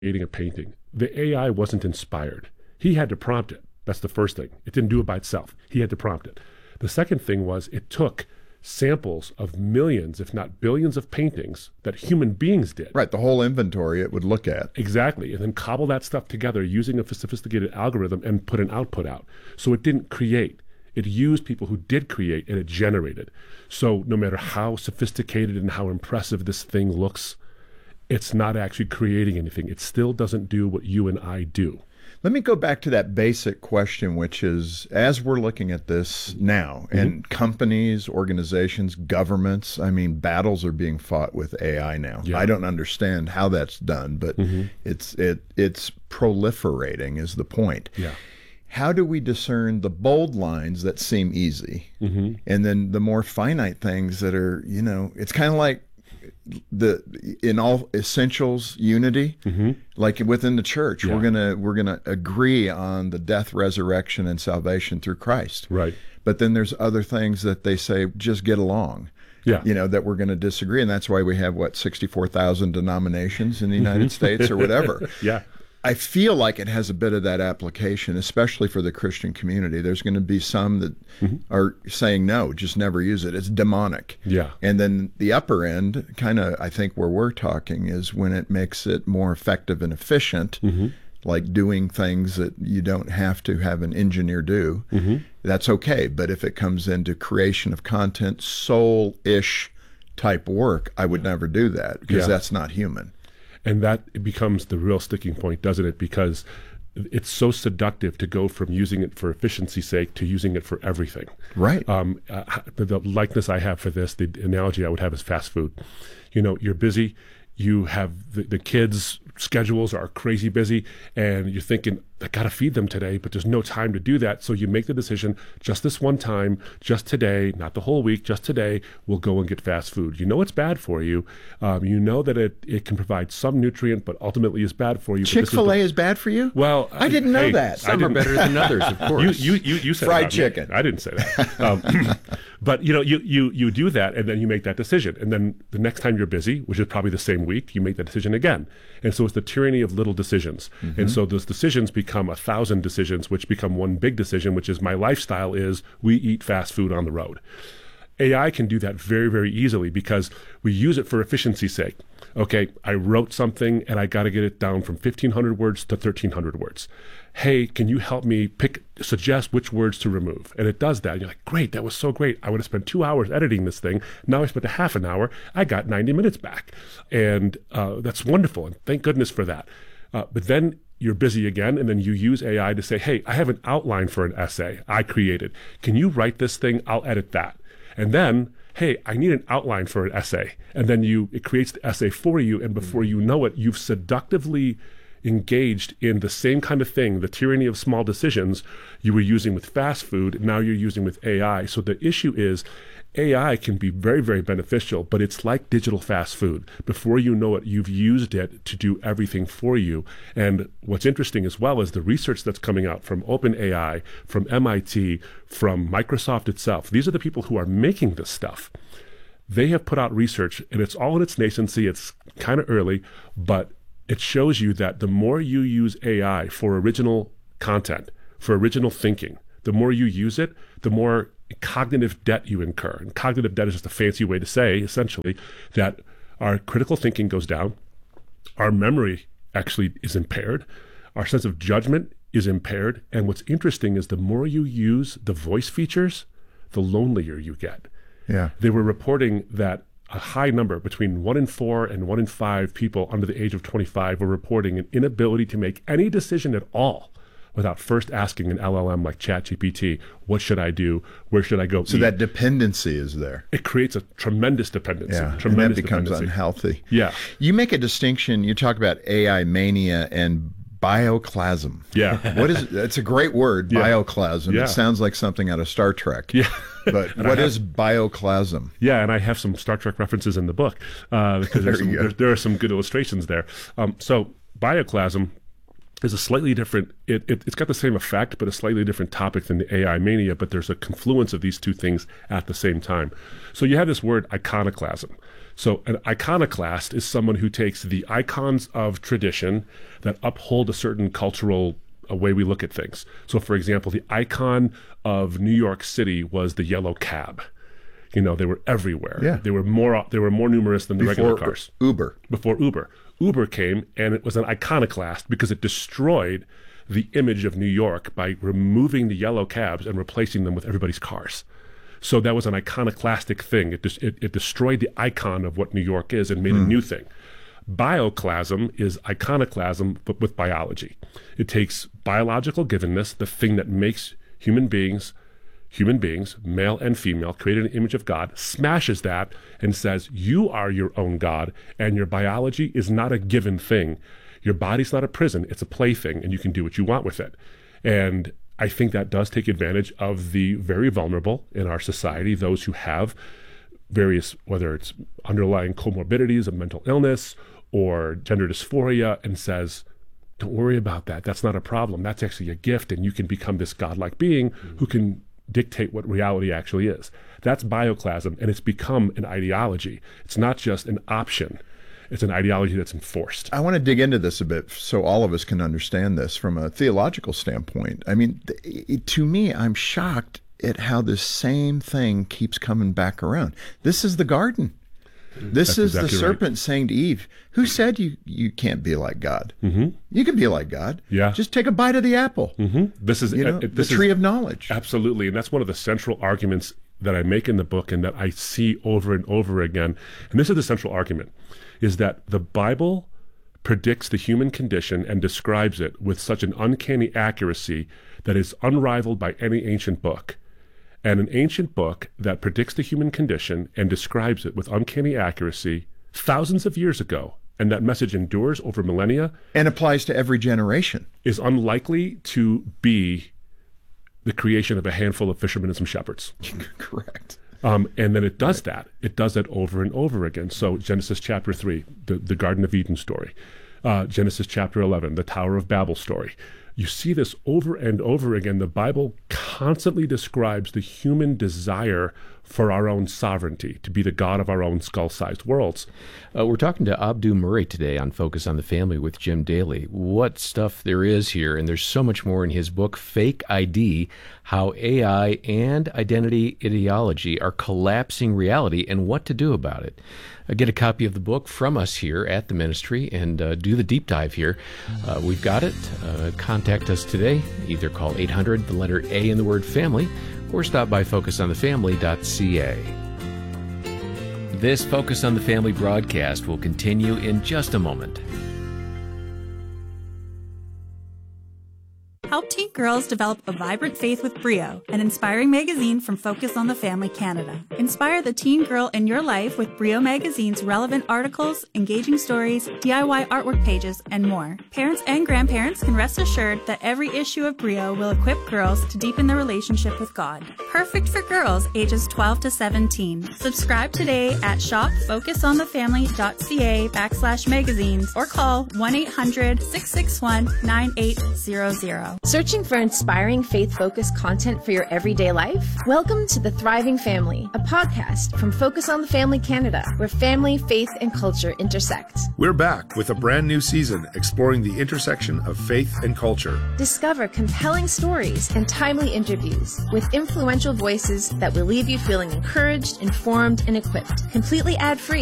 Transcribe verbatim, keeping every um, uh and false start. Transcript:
creating a painting, the A I wasn't inspired. He had to prompt it. That's the first thing. It didn't do it by itself. He had to prompt it. The second thing was it took samples of millions, if not billions of paintings that human beings did. Right, the whole inventory it would look at. Exactly, and then cobble that stuff together using a sophisticated algorithm and put an output out. So it didn't create. It used people who did create, and it generated. So no matter how sophisticated and how impressive this thing looks, it's not actually creating anything. It still doesn't do what you and I do. Let me go back to that basic question, which is, as we're looking at this now, mm-hmm. and companies, organizations, governments, I mean, battles are being fought with A I now. Yeah. I don't understand how that's done, but mm-hmm. it's it it's proliferating is the point. Yeah. How do we discern the bold lines that seem easy, mm-hmm. and then the more finite things that are, you know, it's kind of like the in all essentials unity, mm-hmm. like within the church, yeah. we're gonna we're gonna agree on the death, resurrection, and salvation through Christ. Right. But then there's other things that they say just get along. Yeah. You know, that we're going to disagree, and that's why we have what sixty-four thousand denominations in the United States or whatever. Yeah. I feel like it has a bit of that application, especially for the Christian community. There's going to be some that mm-hmm. are saying, no, just never use it. It's demonic. Yeah. And then the upper end, kind of, I think where we're talking is when it makes it more effective and efficient, mm-hmm. like doing things that you don't have to have an engineer do. Mm-hmm. That's okay. But if it comes into creation of content, soul-ish type work, I would never do that because yeah. that's not human. And that it becomes the real sticking point, doesn't it? Because it's so seductive to go from using it for efficiency's sake to using it for everything. Right. Um, uh, the, the likeness I have for this, the analogy I would have is fast food. You know, you're busy, you have the, the kids' schedules are crazy busy, and you're thinking, I got to feed them today, but there's no time to do that. So you make the decision, just this one time, just today, not the whole week, just today, we'll go and get fast food. You know it's bad for you. Um, you know that it, it can provide some nutrient, but ultimately is bad for you. Chick-fil-A is, is bad for you? Well, I didn't know hey, that. Some are better than others, of course. You, you, you, you said fried that. chicken. I didn't say that. Um, but you know, you, you, you do that, and then you make that decision. And then the next time you're busy, which is probably the same week, you make that decision again. And so it's the tyranny of little decisions. Mm-hmm. And so those decisions become a thousand decisions, which become one big decision, which is my lifestyle is we eat fast food on the road. A I can do that very, very easily because we use it for efficiency's sake. Okay, I wrote something and I got to get it down from fifteen hundred words to thirteen hundred words. Hey, can you help me pick, suggest which words to remove? And it does that. And you're like, great, that was so great. I would have spent two hours editing this thing. Now I spent a half an hour. I got ninety minutes back. And uh, that's wonderful. And thank goodness for that. Uh, but then you're busy again, and then you use A I to say, hey, I have an outline for an essay I created. Can you write this thing? I'll edit that. And then, hey, I need an outline for an essay. And then you it creates the essay for you, and before you know it, you've seductively engaged in the same kind of thing, the tyranny of small decisions you were using with fast food, now you're using with A I. So the issue is A I can be very, very beneficial, but it's like digital fast food. Before you know it, you've used it to do everything for you. And what's interesting as well is the research that's coming out from OpenAI, from M I T, from Microsoft itself. These are the people who are making this stuff. They have put out research, and it's all in its nascency. It's kind of early, but it shows you that the more you use A I for original content, for original thinking, the more you use it, the more cognitive debt you incur. And cognitive debt is just a fancy way to say, essentially, that our critical thinking goes down, our memory actually is impaired, our sense of judgment is impaired, and what's interesting is the more you use the voice features, the lonelier you get. Yeah. They were reporting that a high number, between one in four and one in five people under the age of twenty-five were reporting an inability to make any decision at all without first asking an L L M like ChatGPT, what should I do? Where should I go So eat? that dependency is there. It creates a tremendous dependency. Yeah, tremendous and that becomes dependency. unhealthy. Yeah. You make a distinction, you talk about A I mania and bioclasm. Yeah. What is it? It's a great word, Yeah. bioclasm. Yeah. It sounds like something out of Star Trek. Yeah. But what is bioclasm? Yeah, and I have some Star Trek references in the book uh, because there's There some, you go. there, there are some good illustrations there. Um, so bioclasm is a slightly different, it, it, it's got the same effect, but a slightly different topic than the A I mania, but there's a confluence of these two things at the same time. So you have this word iconoclasm. So an iconoclast is someone who takes the icons of tradition that uphold a certain cultural a way we look at things. So, for example, the icon of New York City was the yellow cab. You know, they were everywhere. Yeah. They were more they were more numerous than the Before regular cars. Uber. Before Uber. Uber came, and it was an iconoclast because it destroyed the image of New York by removing the yellow cabs and replacing them with everybody's cars. So that was an iconoclastic thing. It, it, it destroyed the icon of what New York is and made mm. a new thing. Bioclasm is iconoclasm, but with biology. It takes biological givenness, the thing that makes human beings, human beings, male and female, created an image of God, smashes that and says, you are your own God, and your biology is not a given thing. Your body's not a prison, it's a plaything, and you can do what you want with it. And I think that does take advantage of the very vulnerable in our society, those who have various, whether it's underlying comorbidities of mental illness or gender dysphoria, and says, don't worry about that. That's not a problem. That's actually a gift, and you can become this godlike being mm-hmm. who can dictate what reality actually is. That's bioclasm, and it's become an ideology. It's not just an option. It's an ideology that's enforced. I want to dig into this a bit so all of us can understand this from a theological standpoint. I mean, it, to me, I'm shocked at how this same thing keeps coming back around. This is the garden. This That's is exactly the serpent right. saying to Eve, who said you, you can't be like God? Mm-hmm. You can be like God. Yeah. Just take a bite of the apple. Mm-hmm. This is you know, uh, this the tree is, of knowledge. Absolutely. And that's one of the central arguments that I make in the book and that I see over and over again. And this is the central argument, is that the Bible predicts the human condition and describes it with such an uncanny accuracy that is unrivaled by any ancient book. And an ancient book that predicts the human condition and describes it with uncanny accuracy thousands of years ago, and that message endures over millennia. And applies to every generation. Is unlikely to be the creation of a handful of fishermen and some shepherds. Correct. Um, and then it does that. It does that over and over again. So Genesis chapter three, the, the Garden of Eden story. Uh, Genesis chapter eleven, the Tower of Babel story. You see this over and over again. The Bible constantly describes the human desire for our own sovereignty, to be the God of our own skull-sized worlds. Uh, we're talking to Abdu Murray today on Focus on the Family with Jim Daly. What stuff there is here, and there's so much more in his book, Fake I D, How A I and Identity Ideology Are Collapsing Reality and What to Do About It. Uh, get a copy of the book from us here at the ministry and uh, do the deep dive here. Uh, we've got it. Uh, contact us today. Either call eight hundred, the letter A in the word family, or stop by focus on the family dot c a. This Focus on the Family broadcast will continue in just a moment. Help teen girls develop a vibrant faith with Brio, an inspiring magazine from Focus on the Family Canada. Inspire the teen girl in your life with Brio Magazine's relevant articles, engaging stories, D I Y artwork pages, and more. Parents and grandparents can rest assured that every issue of Brio will equip girls to deepen their relationship with God. Perfect for girls ages twelve to seventeen. Subscribe today at shop focus on the family dot c a backslash magazines or call one eight hundred, six six one, nine eight zero zero. Searching for inspiring faith-focused content for your everyday life? Welcome to The Thriving Family, a podcast from Focus on the Family Canada, where family, faith, and culture intersect. We're back with a brand new season exploring the intersection of faith and culture. Discover compelling stories and timely interviews with influential voices that will leave you feeling encouraged, informed, and equipped. Completely ad-free